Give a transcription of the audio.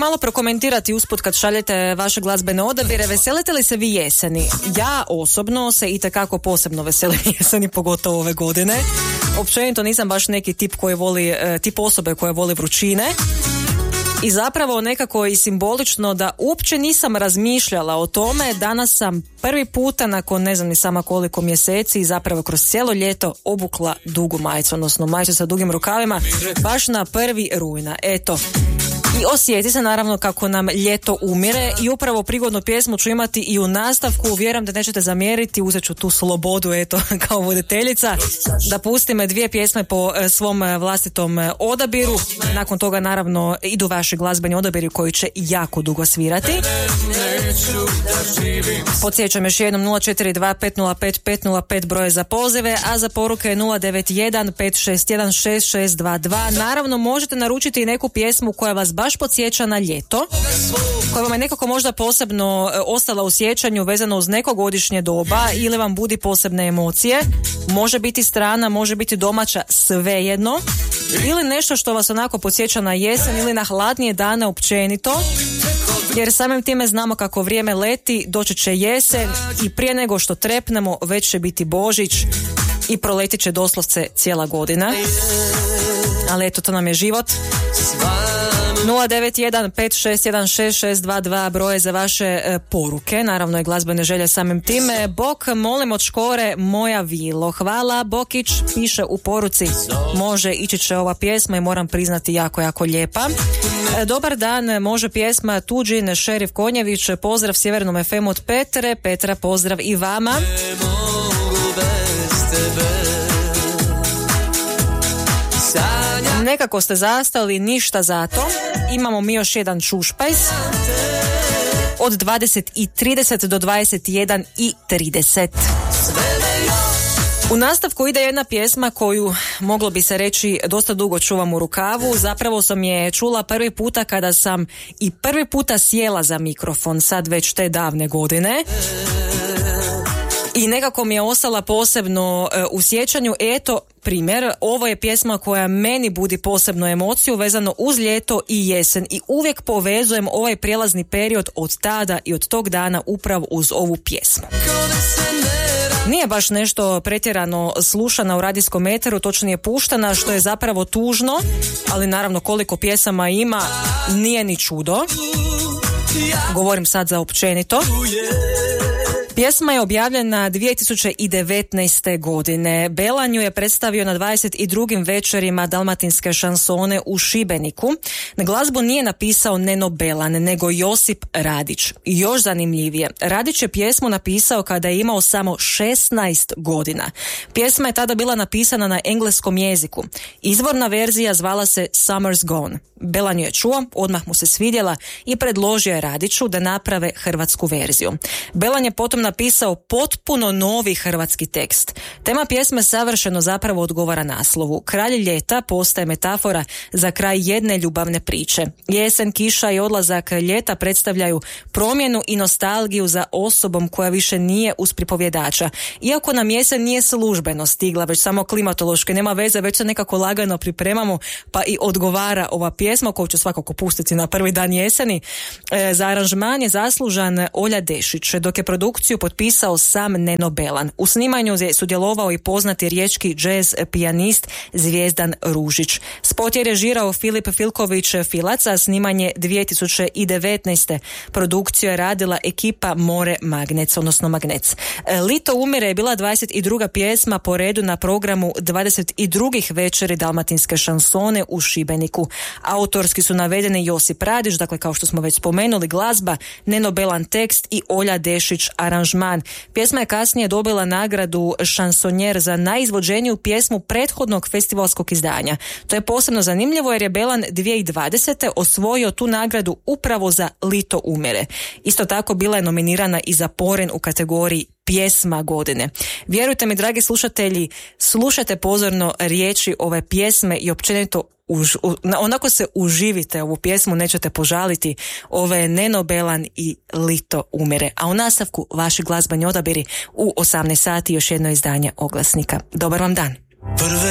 malo prokomentirati usput kad šaljete vaše glazbene odabire. Veselite li se vi jeseni? Ja osobno se itekako posebno veselim jeseni, pogotovo ove godine. Općenito nisam baš neki tip osobe koja voli vrućine. I zapravo nekako i simbolično da uopće nisam razmišljala o tome. Danas sam prvi puta nakon ne znam ni sama koliko mjeseci i zapravo kroz cijelo ljeto obukla dugu majicu, odnosno majicu sa dugim rukavima, baš na 1. rujna. Eto. I osjeti se naravno kako nam ljeto umire i upravo prigodnu pjesmu ću imati i u nastavku. Vjerujem da nećete zamjeriti, uzet ću tu slobodu kao voditeljica da pustim 2 pjesme po svom vlastitom odabiru. Nakon toga naravno idu vaši glazbeni odabiri koji će jako dugo svirati. Podsjećam još jednom 042 505 505 broje za pozive, a za poruke 091 561 6622. Naravno možete naručiti i neku pjesmu koja vas baš podsjeća na ljeto, koja vam je nekako možda posebno ostala u sjećanju vezano uz neko godišnje doba ili vam budi posebne emocije. Može biti strana, može biti domaća, svejedno. Ili nešto što vas onako podsjeća na jesen ili na hladnije dane općenito. Jer samim time znamo kako vrijeme leti, doći će jesen i prije nego što trepnemo već će biti Božić i proletit će doslovce cijela godina. Ali eto, to nam je život. 091 561 6622 broje za vaše poruke, naravno i glazbene želje samim time. Bok, molim od Škore, moja vilo. Hvala, Bokić piše u poruci, može, ići će ova pjesma i moram priznati jako lijepa. Dobar dan, može pjesma Tuđin, Šerif Konjević, pozdrav Sjevernom FM od Petre. Petra, pozdrav i vama. Nekako ste zastali, ništa zato. Imamo mi još jedan čušpajs od 20:30 do 21:30. U nastavku ide jedna pjesma koju, moglo bi se reći, dosta dugo čuvam u rukavu. Zapravo sam je čula prvi puta kada sam i prvi puta sjela za mikrofon, sad već te davne godine. I nekako mi je ostala posebno u sjećanju. Eto, primjer, ovo je pjesma koja meni budi posebnu emociju vezano uz ljeto i jesen i uvijek povezujem ovaj prijelazni period od tada i od tog dana upravo uz ovu pjesmu. Nije baš nešto pretjerano slušana u radijskom eteru, točnije puštana, što je zapravo tužno, ali naravno koliko pjesama ima, nije ni čudo. Govorim sad za općenito. Pjesma je objavljena 2019. godine. Belan ju je predstavio na 22. večerima dalmatinske šansone u Šibeniku. Na glazbu nije napisao Neno Belan, nego Josip Radić. I još zanimljivije, Radić je pjesmu napisao kada je imao samo 16 godina. Pjesma je tada bila napisana na engleskom jeziku. Izvorna verzija zvala se Summer's Gone. Belan ju je čuo, odmah mu se svidjela i predložio je Radiću da naprave hrvatsku verziju. Belan je potom napisao potpuno novi hrvatski tekst. Tema pjesme savršeno zapravo odgovara naslovu. Kralj ljeta postaje metafora za kraj jedne ljubavne priče. Jesen, kiša i odlazak ljeta predstavljaju promjenu i nostalgiju za osobom koja više nije uz pripovjedača. Iako nam jesen nije službeno stigla, već samo klimatološki, nema veze, već se nekako lagano pripremamo, pa i odgovara ova pjesma koju ću svakako pustiti na prvi dan jeseni. Za aranžman je zaslužan Olja Dešić, dok je produkciju potpisao sam Neno Belan. U snimanju je sudjelovao i poznati riječki jazz pijanist Zvijezdan Ružić. Spot je režirao Filip Filković Filac, a snimanje 2019. Produkciju je radila ekipa More Magnec, odnosno Magnec. Lito umire je bila 22. pjesma po redu na programu 22. večeri dalmatinske šansone u Šibeniku. Autorski su navedeni Josip Radić, dakle kao što smo već spomenuli, glazba, Neno Belan tekst i Olja Dešić aranžman. Pjesma je kasnije dobila nagradu šansonjer za najizvođeniju pjesmu prethodnog festivalskog izdanja. To je posebno zanimljivo jer je Belan 2020. osvojio tu nagradu upravo za Lito umire. Isto tako bila je nominirana i za Poren u kategoriji pjesma godine. Vjerujte mi, dragi slušatelji, slušajte pozorno riječi ove pjesme i općenito onako se uživite ovu pjesmu, nećete požaliti. Ovo je Neno Belan i Lito umire. A u nastavku vaši glazbeni odabiri u 18 sati još jedno izdanje Oglasnika. Dobar vam dan.